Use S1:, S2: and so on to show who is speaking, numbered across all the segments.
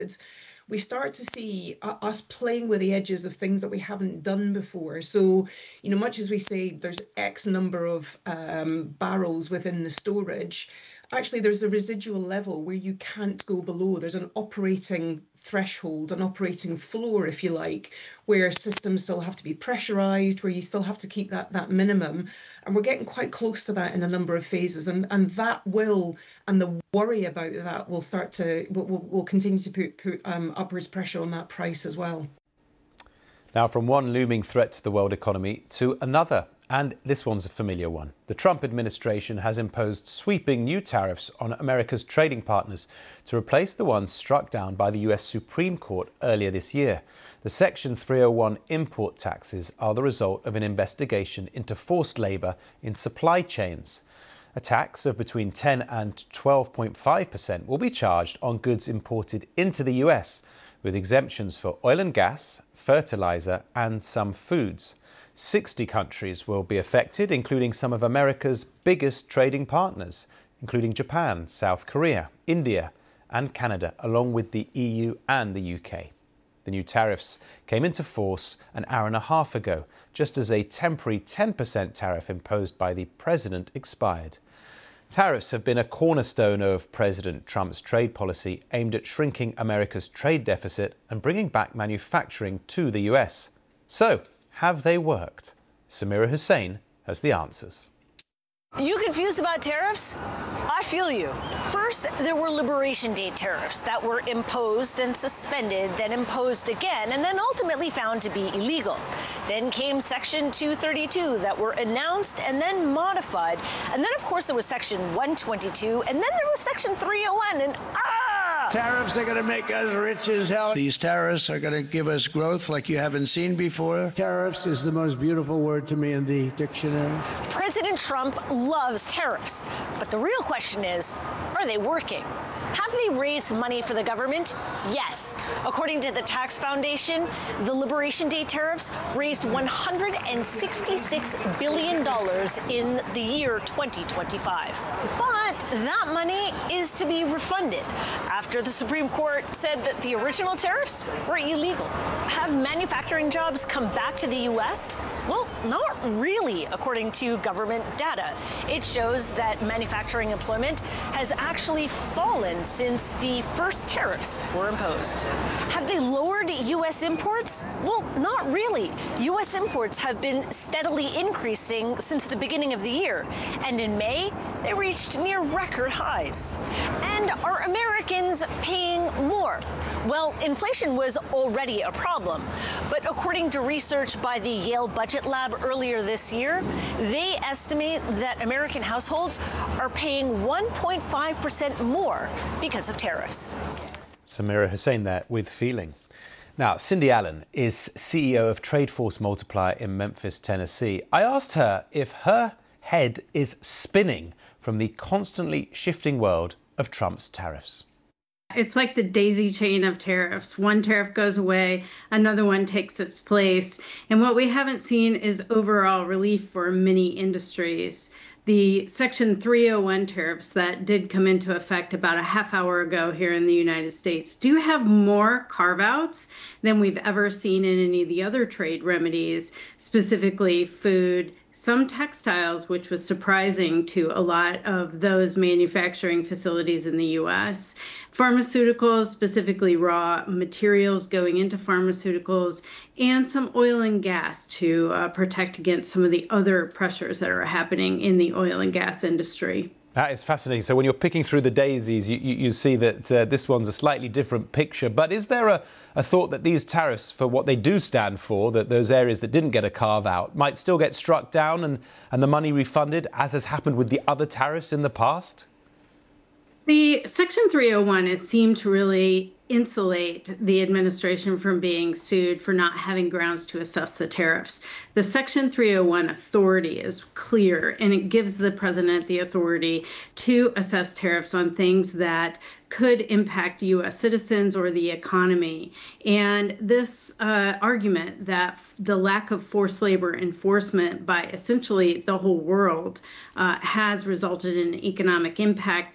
S1: we start to see us playing with the edges of things that we haven't done before. So, much as we say there's X number of barrels within the storage, actually there's a residual level where you can't go below. There's an operating threshold, an operating floor, if you like, where systems still have to be pressurized, where you still have to keep that minimum. And we're getting quite close to that in a number of phases. And that will, and the worry about that will continue to put upwards pressure on that price as well.
S2: Now, from one looming threat to the world economy to another, and this one's a familiar one. The Trump administration has imposed sweeping new tariffs on America's trading partners to replace the ones struck down by the US Supreme Court earlier this year. The Section 301 import taxes are the result of an investigation into forced labour in supply chains. A tax of between 10 and 12.5% will be charged on goods imported into the US, with exemptions for oil and gas, fertiliser and some foods. 60 countries will be affected, including some of America's biggest trading partners, including Japan, South Korea, India and Canada, along with the EU and the UK. The new tariffs came into force an hour and a half ago, just as a temporary 10% tariff imposed by the president expired. Tariffs have been a cornerstone of President Trump's trade policy aimed at shrinking America's trade deficit and bringing back manufacturing to the US. So, have they worked? Samira Hussain has the answers.
S3: You confused about tariffs? I feel you. First, there were Liberation Day tariffs that were imposed, then suspended, then imposed again, and then ultimately found to be illegal. Then came Section 232 that were announced and then modified. And then, of course, there was Section 122, and then there was Section 301, and
S4: Tariffs are going to make us rich as hell.
S5: These tariffs are going to give us growth like you haven't seen before.
S4: Tariffs is the most beautiful word to me in the dictionary.
S3: President Trump loves tariffs, but the real question is, are they working? Have they raised money for the government? Yes. According to the Tax Foundation, the Liberation Day tariffs raised $166 billion in the year 2025. But that money is to be refunded after the Supreme Court said that the original tariffs were illegal. Have manufacturing jobs come back to the U.S.? Well, not really, according to government data. It shows that manufacturing employment has actually fallen since the first tariffs were imposed. Have they lowered U.S. imports? Well, not really. U.S. imports have been steadily increasing since the beginning of the year, and in May, they reached near record highs. And are Americans paying more? Well, inflation was already a problem, but according to research by the Yale Budget Lab earlier this year, they estimate that American households are paying 1.5% more because of tariffs.
S2: Samira Hussain there with feeling. Now, Cindy Allen is CEO of TradeForce Multiplier in Memphis, Tennessee. I asked her if her head is spinning from the constantly shifting world of Trump's tariffs.
S6: It's like the daisy chain of tariffs. One tariff goes away, another one takes its place. And what we haven't seen is overall relief for many industries. The Section 301 tariffs that did come into effect about a half hour ago here in the United States do have more carve-outs than we've ever seen in any of the other trade remedies, specifically food, some textiles, which was surprising to a lot of those manufacturing facilities in the U.S., pharmaceuticals, specifically raw materials going into pharmaceuticals, and some oil and gas to protect against some of the other pressures that are happening in the oil and gas industry.
S2: That is fascinating. So when you're picking through the daisies, you see that this one's a slightly different picture. But is there a thought that these tariffs, for what they do stand for, that those areas that didn't get a carve out might still get struck down and the money refunded, as has happened with the other tariffs in the past?
S6: The Section 301 has seemed to really insulate the administration from being sued for not having grounds to assess the tariffs. The Section 301 authority is clear, and it gives the president the authority to assess tariffs on things that could impact U.S. citizens or the economy. And this argument that the lack of forced labor enforcement by essentially the whole world has resulted in economic impact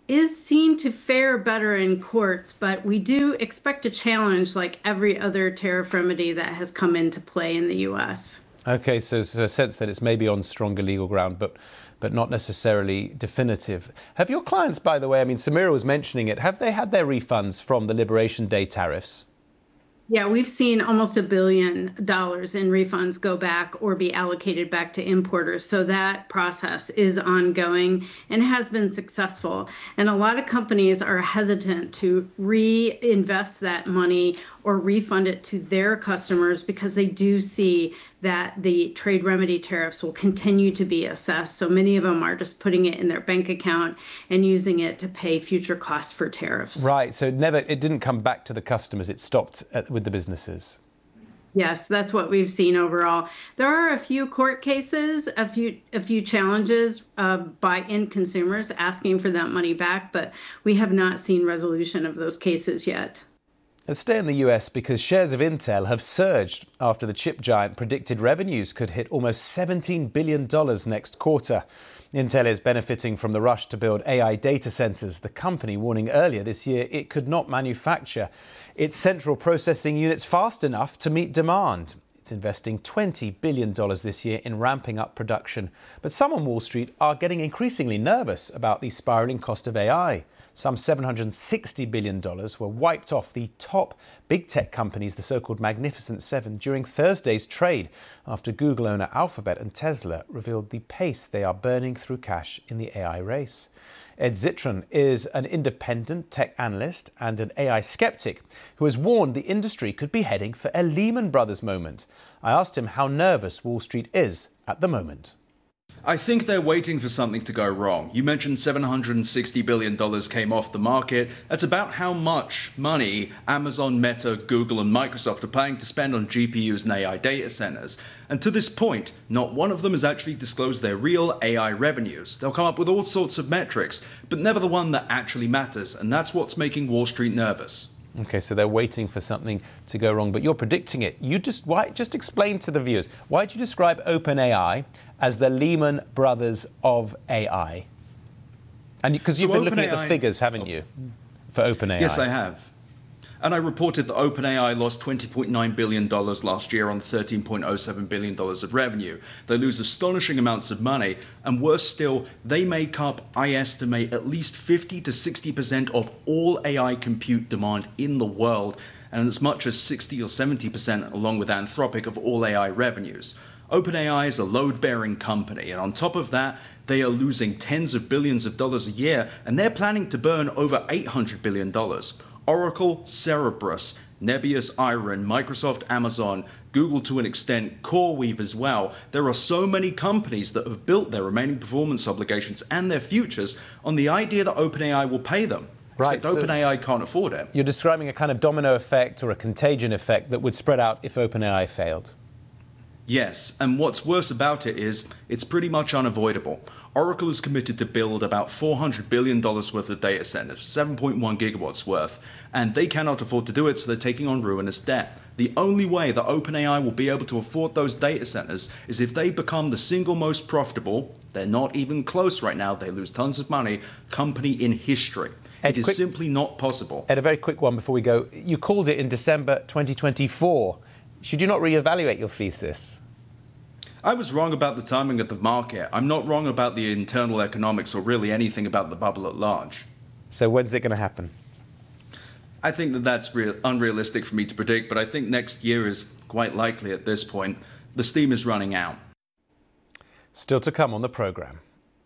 S6: is seen to fare better in courts, but we do expect a challenge like every other tariff remedy that has come into play in the U.S.
S2: Okay, so a sense that it's maybe on stronger legal ground, but not necessarily definitive. Have your clients, by the way, I mean, Samira was mentioning it, have they had their refunds from the Liberation Day tariffs?
S6: Yeah, we've seen almost $1 billion in refunds go back or be allocated back to importers. So that process is ongoing and has been successful. And a lot of companies are hesitant to reinvest that money or refund it to their customers because they do see that the trade remedy tariffs will continue to be assessed. So many of them are just putting it in their bank account and using it to pay future costs for tariffs.
S2: Right, so it didn't come back to the customers, it stopped with the businesses.
S6: Yes, that's what we've seen overall. There are a few court cases, a few challenges by end consumers asking for that money back, but we have not seen resolution of those cases yet.
S2: Let's stay in the US because shares of Intel have surged after the chip giant predicted revenues could hit almost $17 billion next quarter. Intel is benefiting from the rush to build AI data centers, the company warning earlier this year it could not manufacture its central processing units fast enough to meet demand. It's investing $20 billion this year in ramping up production. But some on Wall Street are getting increasingly nervous about the spiraling cost of AI. Some $760 billion were wiped off the top big tech companies, the so-called Magnificent Seven, during Thursday's trade after Google owner Alphabet and Tesla revealed the pace they are burning through cash in the AI race. Ed Zitron is an independent tech analyst and an AI skeptic who has warned the industry could be heading for a Lehman Brothers moment. I asked him how nervous Wall Street is at the moment.
S7: I think they're waiting for something to go wrong. You mentioned $760 billion came off the market. That's about how much money Amazon, Meta, Google and Microsoft are planning to spend on GPUs and AI data centers. And to this point, not one of them has actually disclosed their real AI revenues. They'll come up with all sorts of metrics, but never the one that actually matters. And that's what's making Wall Street nervous.
S2: Okay, so they're waiting for something to go wrong, but you're predicting it. Just explain to the viewers, why do you describe OpenAI as the Lehman Brothers of AI? And because you've been looking at the figures, haven't you, for OpenAI?
S7: Yes, I have. And I reported that OpenAI lost $20.9 billion last year on $13.07 billion of revenue. They lose astonishing amounts of money, and worse still, they make up, I estimate, at least 50 to 60% of all AI compute demand in the world, and as much as 60 or 70% along with Anthropic of all AI revenues. OpenAI is a load-bearing company, and on top of that, they are losing tens of billions of dollars a year, and they're planning to burn over $800 billion. Oracle, Cerebras, Nebius, Iron, Microsoft, Amazon, Google to an extent, CoreWeave as well. There are so many companies that have built their remaining performance obligations and their futures on the idea that OpenAI will pay them.
S2: Right,
S7: except OpenAI can't afford it.
S2: You're describing a kind of domino effect or a contagion effect that would spread out if OpenAI failed.
S7: Yes, and what's worse about it is it's pretty much unavoidable. Oracle is committed to build about $400 billion worth of data centers, 7.1 gigawatts worth, and they cannot afford to do it, so they're taking on ruinous debt. The only way that OpenAI will be able to afford those data centers is if they become the single most profitable, they're not even close right now, they lose tons of money, company in history. It is simply not possible.
S2: Ed, a very quick one before we go. You called it in December 2024. Should you not reevaluate your thesis?
S7: I was wrong about the timing of the market. I'm not wrong about the internal economics or really anything about the bubble at large.
S2: So when's it going to happen?
S7: I think that that's unrealistic for me to predict, but I think next year is quite likely at this point. The steam is running out.
S2: Still to come on the programme.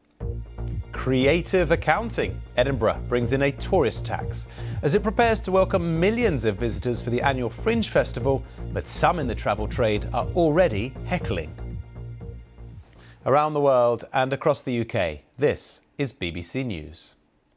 S2: Creative Accounting. Edinburgh brings in a tourist tax as it prepares to welcome millions of visitors for the annual Fringe Festival, but some in the travel trade are already heckling. Around the world and across the UK, this is BBC News.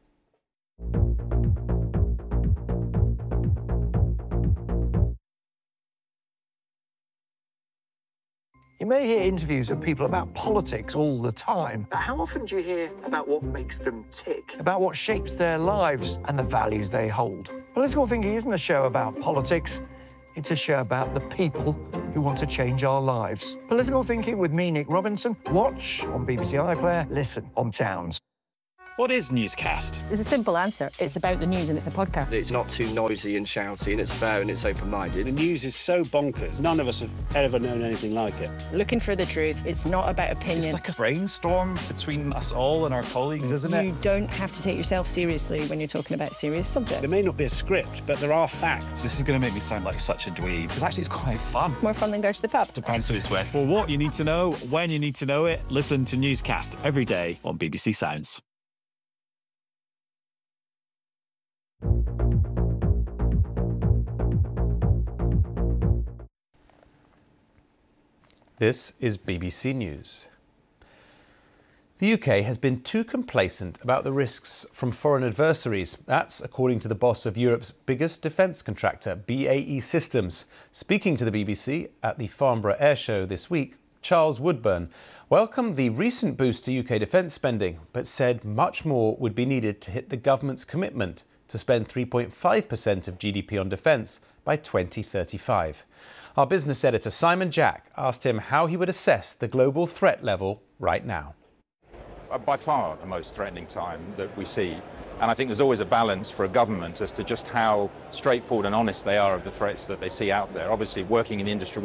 S8: You may hear interviews of people about politics all the time, but how often do you hear about what makes them tick, about what shapes their lives and the values they hold? Political Thinking isn't a show about politics, it's a show about the people who want to change our lives. Political Thinking with me, Nick Robinson. Watch on BBC iPlayer, listen on Towns.
S9: What is Newscast?
S10: There's a simple answer. It's about the news and it's a podcast.
S11: It's not too noisy and shouty, and it's fair and it's open-minded.
S9: The news is so bonkers. None of us have ever known anything like it.
S10: Looking for the truth. It's not about opinion.
S12: It's like a brainstorm between us all and our colleagues, isn't it?
S10: You don't have to take yourself seriously when you're talking about serious subjects.
S9: There may not be a script, but there are facts.
S12: This is going to make me sound like such a dweeb, because actually it's quite fun.
S10: More fun than go to the pub.
S12: Depends who it's with. For what you need to know, when you need to know it, listen to Newscast every day on BBC Sounds.
S2: This is BBC News. The UK has been too complacent about the risks from foreign adversaries. That's according to the boss of Europe's biggest defence contractor, BAE Systems. Speaking to the BBC at the Farnborough Air Show this week, Charles Woodburn welcomed the recent boost to UK defence spending, but said much more would be needed to hit the government's commitment to spend 3.5% of GDP on defence by 2035. Our business editor Simon Jack asked him how he would assess the global threat level right now.
S13: By far the most threatening time that we see. And I think there's always a balance for a government as to just how straightforward and honest they are of the threats that they see out there. Obviously, working in the industry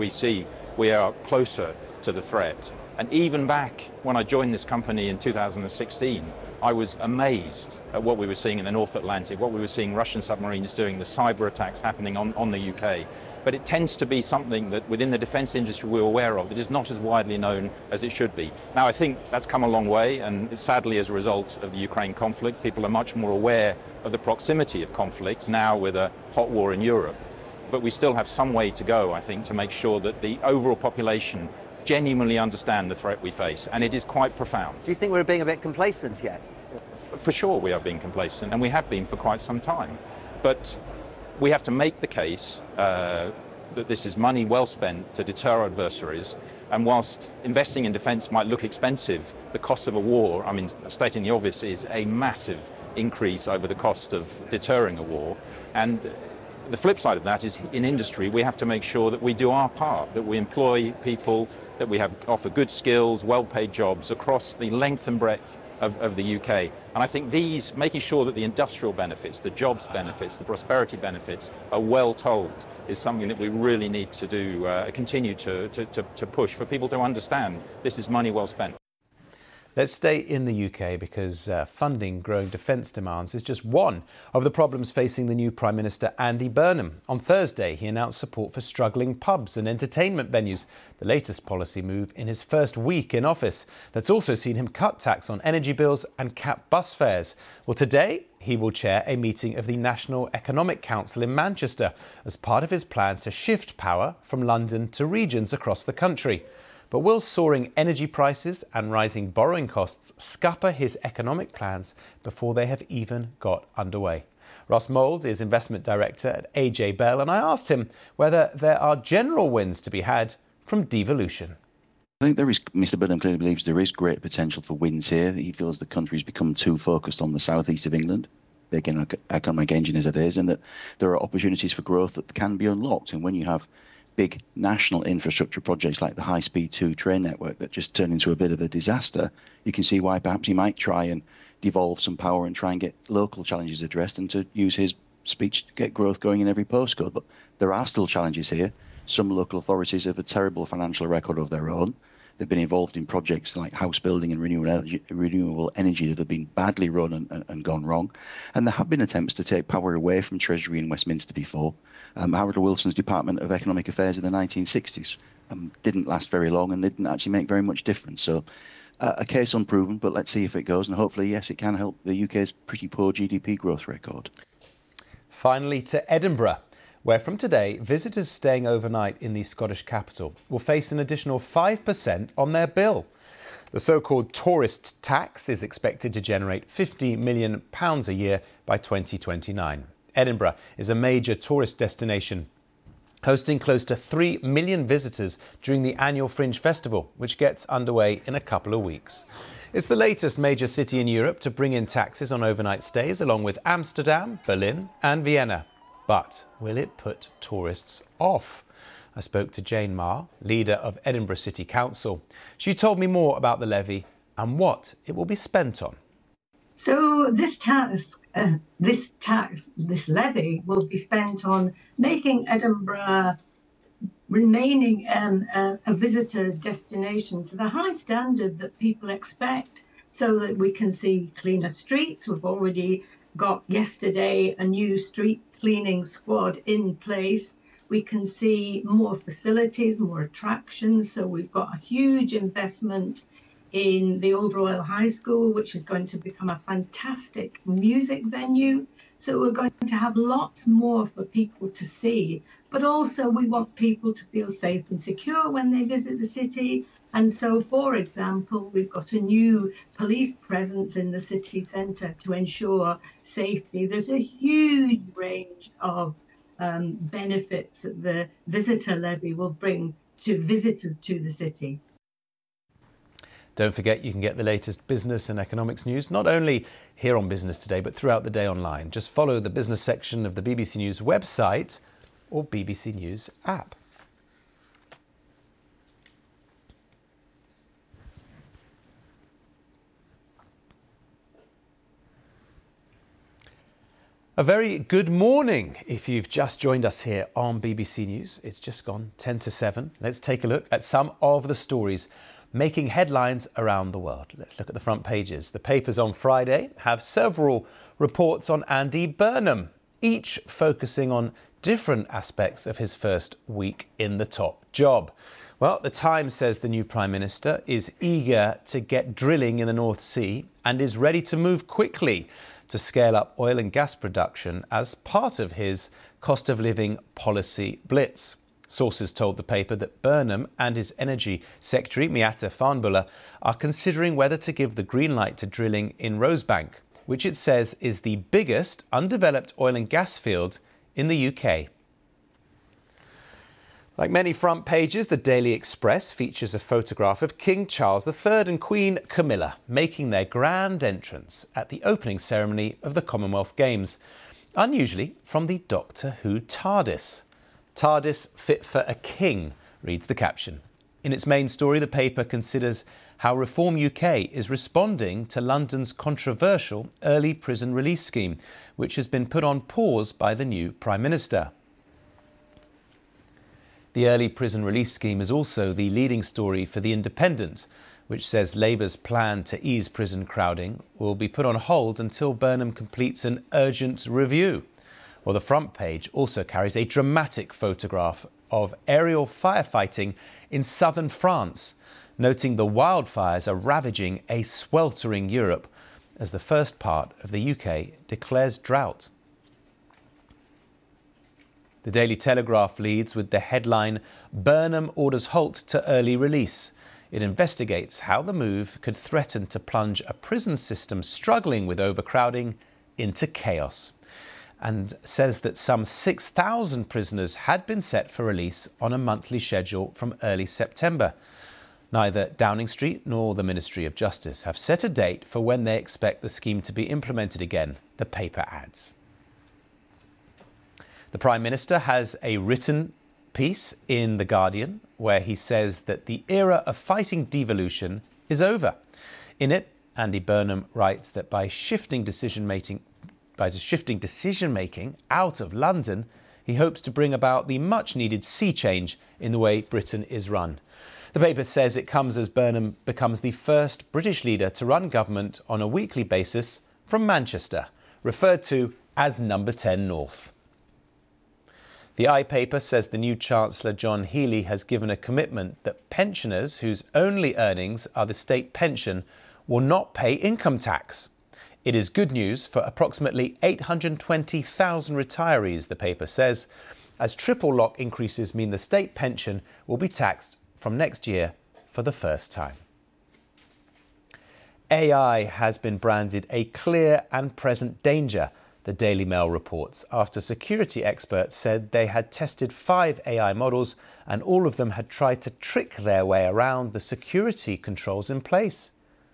S13: we are closer to the threat. And even back when I joined this company in 2016, I was amazed at what we were seeing in the North Atlantic, what we were seeing Russian submarines doing, the cyber attacks happening on the UK. But it tends to be something that within the defence industry we're aware of that is not as widely known as it should be. Now, I think that's come a long way, and sadly as a result of the Ukraine conflict, people are much more aware of the proximity of conflict now with a hot war in Europe. But we still have some way to go, I think, to make sure that the overall population genuinely understand the threat we face, and it is quite profound.
S14: Do you think we're being a bit complacent yet?
S13: For sure we are being complacent, and we have been for quite some time. But we have to make the case that this is money well spent to deter adversaries, and whilst investing in defence might look expensive, the cost of a war, I mean, stating the obvious, is a massive increase over the cost of deterring a war. And the flip side of that is in industry we have to make sure that we do our part, that we employ people, that we offer good skills, well-paid jobs across the length and breadth of the UK. And I think making sure that the industrial benefits, the jobs benefits, the prosperity benefits are well told is something that we really need to do, continue to push for people to understand this is money well spent.
S2: Let's stay in the UK because funding growing defence demands is just one of the problems facing the new Prime Minister Andy Burnham. On Thursday, he announced support for struggling pubs and entertainment venues, the latest policy move in his first week in office. That's also seen him cut tax on energy bills and cap bus fares. Well, today, he will chair a meeting of the National Economic Council in Manchester as part of his plan to shift power from London to regions across the country. But will soaring energy prices and rising borrowing costs scupper his economic plans before they have even got underway? Ross Mould is Investment Director at AJ Bell, and I asked him whether there are general wins to be had from devolution.
S15: I think there is. Mr. Burnham clearly believes there is great potential for wins here. He feels the country's become too focused on the southeast of England, big economic engine as it is, and that there are opportunities for growth that can be unlocked. And when you have big national infrastructure projects like the High Speed 2 train network that just turned into a bit of a disaster, you can see why perhaps he might try and devolve some power and try and get local challenges addressed and to use his speech to get growth going in every postcode. But there are still challenges here. Some local authorities have a terrible financial record of their own. They've been involved in projects like house building and renewable energy that have been badly run and gone wrong. And there have been attempts to take power away from Treasury in Westminster before. Harold Wilson's Department of Economic Affairs in the 1960s didn't last very long and didn't actually make very much difference. So a case unproven, but let's see if it goes. And hopefully, yes, it can help the UK's pretty poor GDP growth record.
S2: Finally, to Edinburgh, where from today, visitors staying overnight in the Scottish capital will face an additional 5% on their bill. The so-called tourist tax is expected to generate £50 million a year by 2029. Edinburgh is a major tourist destination, hosting close to 3 million visitors during the annual Fringe Festival, which gets underway in a couple of weeks. It's the latest major city in Europe to bring in taxes on overnight stays, along with Amsterdam, Berlin and Vienna. But will it put tourists off? I spoke to Jane Marr, leader of Edinburgh City Council. She told me more about the levy and what it will be spent on.
S16: So this levy will be spent on making Edinburgh remaining a visitor destination to the high standard that people expect, so that we can see cleaner streets. We've already got yesterday a new street cleaning squad in place. We can see more facilities, more attractions. So we've got a huge investment in the Old Royal High School, which is going to become a fantastic music venue. So we're going to have lots more for people to see, but also we want people to feel safe and secure when they visit the city. And so, for example, we've got a new police presence in the city centre to ensure safety. There's a huge range of benefits that the visitor levy will bring to visitors to the city.
S2: Don't forget, you can get the latest business and economics news, not only here on Business Today, but throughout the day online. Just follow the business section of the BBC News website or BBC News app. A very good morning if you've just joined us here on BBC News. It's just gone 10 to 7. Let's take a look at some of the stories making headlines around the world. Let's look at the front pages. The papers on Friday have several reports on Andy Burnham, each focusing on different aspects of his first week in the top job. Well, The Times says the new Prime Minister is eager to get drilling in the North Sea and is ready to move quickly to scale up oil and gas production as part of his cost of living policy blitz. Sources told the paper that Burnham and his Energy Secretary, Miatta Fahnbulleh, are considering whether to give the green light to drilling in Rosebank, which it says is the biggest undeveloped oil and gas field in the UK. Like many front pages, the Daily Express features a photograph of King Charles III and Queen Camilla making their grand entrance at the opening ceremony of the Commonwealth Games, unusually from the Doctor Who TARDIS. TARDIS fit for a king, reads the caption. In its main story, the paper considers how Reform UK is responding to London's controversial early prison release scheme, which has been put on pause by the new Prime Minister. The early prison release scheme is also the leading story for The Independent, which says Labour's plan to ease prison crowding will be put on hold until Burnham completes an urgent review. Well, the front page also carries a dramatic photograph of aerial firefighting in southern France, noting the wildfires are ravaging a sweltering Europe as the first part of the UK declares drought. The Daily Telegraph leads with the headline, Burnham orders halt to early release. It investigates how the move could threaten to plunge a prison system struggling with overcrowding into chaos, and says that some 6,000 prisoners had been set for release on a monthly schedule from early September. Neither Downing Street nor the Ministry of Justice have set a date for when they expect the scheme to be implemented again, the paper adds. The Prime Minister has a written piece in The Guardian where he says that the era of fighting devolution is over. In it, Andy Burnham writes that by shifting decision-making out of London, he hopes to bring about the much-needed sea change in the way Britain is run. The paper says it comes as Burnham becomes the first British leader to run government on a weekly basis from Manchester, referred to as Number 10 North. The iPaper says the new Chancellor John Healey has given a commitment that pensioners whose only earnings are the state pension will not pay income tax. It is good news for approximately 820,000 retirees, the paper says, as triple lock increases mean the state pension will be taxed from next year for the first time. AI has been branded a clear and present danger, the Daily Mail reports, after security experts said they had tested 5 AI models and all of them had tried to trick their way around the security controls in place.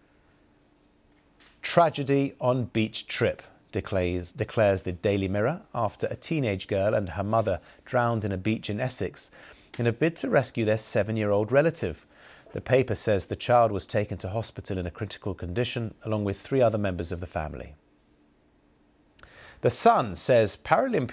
S2: Tragedy on beach trip, declares the Daily Mirror, after a teenage girl and her mother drowned in a beach in Essex in a bid to rescue their 7-year-old relative. The paper says the child was taken to hospital in a critical condition, along with 3 other members of the family. The Sun says Paralympian